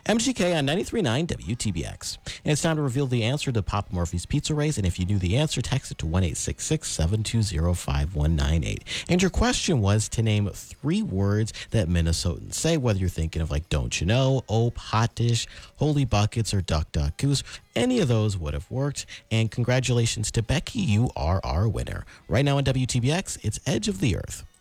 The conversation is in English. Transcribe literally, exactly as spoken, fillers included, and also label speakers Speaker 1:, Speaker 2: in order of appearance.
Speaker 1: M G K on ninety-three point nine W T B X. And it's time to reveal the answer to Papa Murphy's Pizza Race. And if you knew the answer, text it to one eight six six, seven two zero, five one nine eight. And your question was to name three words that Minnesotans say, whether you're thinking of like don't you know, ope, hot dish, holy buckets, or duck, duck, goose. Any of those would have worked. And congratulations to Becky. You are our winner. Right now on W T B X, it's Edge of the Earth.